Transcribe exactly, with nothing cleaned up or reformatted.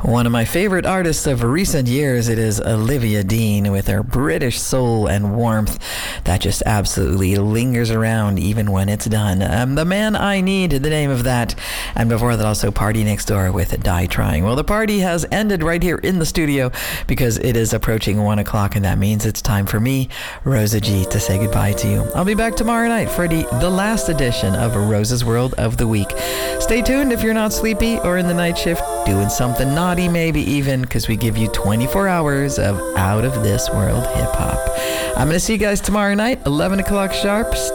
One of my favorite artists of recent years, it is Olivia Dean with her British soul and warmth that just absolutely lingers around even when it's done. Um, the Man I Need, the name of that. And before that, also Party Next Door with Die Trying. Well, the party has ended right here in the studio because it is approaching one o'clock, and that means it's time for me, Rosa G, to say goodbye to you. I'll be back tomorrow night for the, the last edition of Rosa's World of the Week. Stay tuned if you're not sleepy or in the night shift, doing something naughty maybe even, because we give you twenty-four hours of out of this world hip hop. I'm going to see you guys tomorrow night, eleven o'clock sharp.